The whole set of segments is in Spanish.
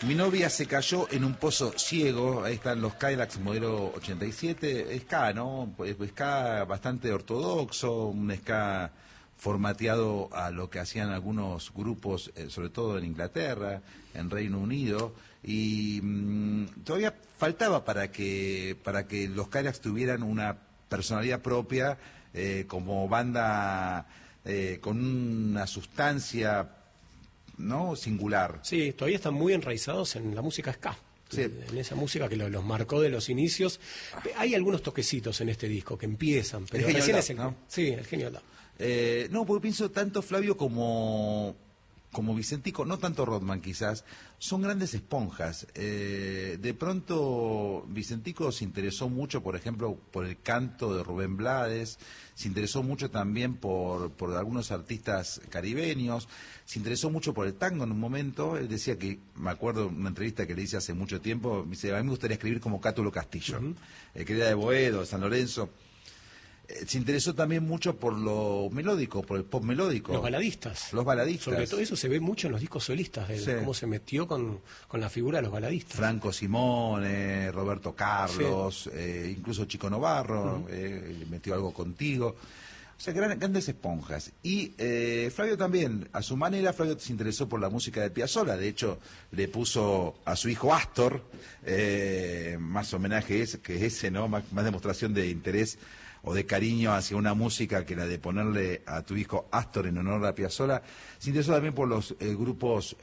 Mi novia se cayó en un pozo ciego. Ahí están los Cadillacs modelo 87, ska, ¿no? Pues ska bastante ortodoxo, un ska formateado a lo que hacían algunos grupos, sobre todo en Inglaterra, en Reino Unido, y todavía faltaba para que los Cadillacs tuvieran una personalidad propia, como banda con una sustancia, ¿no?, singular. Sí, todavía están muy enraizados en la música ska. Sí. En esa música que los marcó de los inicios. Hay algunos toquecitos en este disco que empiezan, pero recién es el, ¿no? Sí, el genio Love. No, porque pienso tanto Flavio como Vicentico, no tanto Rodman quizás, son grandes esponjas. De pronto Vicentico se interesó mucho, por ejemplo, por el canto de Rubén Blades, se interesó mucho también por algunos artistas caribeños, se interesó mucho por el tango en un momento. Él decía que, me acuerdo en una entrevista que le hice hace mucho tiempo, me dice, a mí me gustaría escribir como Cátulo Castillo, que era de Boedo, San Lorenzo. Se interesó también mucho por lo melódico, por el pop melódico. Los baladistas. Los baladistas. Sobre todo eso se ve mucho en los discos solistas, de cómo se metió con la figura de los baladistas. Franco Simone, Roberto Carlos, incluso Chico Novarro, metió algo contigo. O sea, grandes esponjas. Y Flavio también, a su manera, Flavio se interesó por la música de Piazzolla. De hecho, le puso a su hijo Astor, más homenaje que ese, ¿no? Más demostración de interés o de cariño hacia una música que la de ponerle a tu hijo Astor en honor a Piazzolla. Se interesó también por los grupos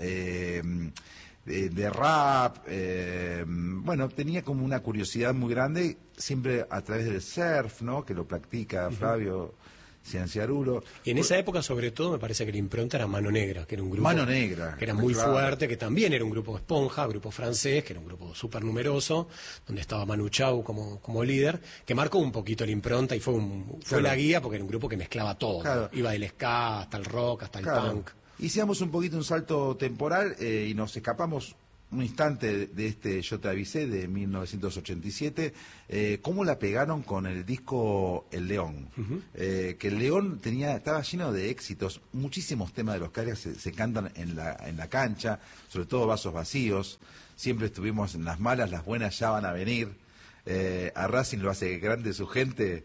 de rap. Bueno, tenía como una curiosidad muy grande, siempre a través del surf, ¿no?, que lo practica Flavio Cianciarulo. Y en esa época, sobre todo, me parece que la impronta era Mano Negra, que era un grupo Mano Negra, que era muy fuerte, que también era un grupo esponja, grupo francés, que era un grupo súper numeroso, donde estaba Manu Chao como líder, que marcó un poquito la impronta y fue la guía, porque era un grupo que mezclaba todo. Claro. Iba del ska hasta el rock, hasta el punk. Hicimos un poquito un salto temporal y nos escapamos un instante de este Yo te avisé de 1987, cómo la pegaron con el disco El León, que El León estaba lleno de éxitos, muchísimos temas de los Cadillacs se cantan en la cancha, sobre todo Vasos Vacíos, siempre estuvimos en las malas, las buenas ya van a venir, a Racing lo hace grande su gente,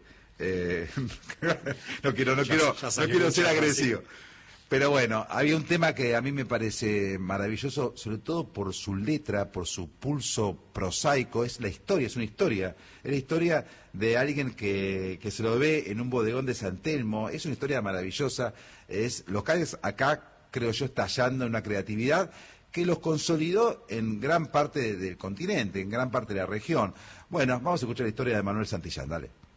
no quiero ser agresivo. Pero bueno, había un tema que a mí me parece maravilloso, sobre todo por su letra, por su pulso prosaico, es una historia. Es la historia de alguien que se lo ve en un bodegón de San Telmo, es una historia maravillosa. Los Cadillacs acá, creo yo, estallando en una creatividad que los consolidó en gran parte del continente, en gran parte de la región. Bueno, vamos a escuchar la historia de Manuel Santillán, dale.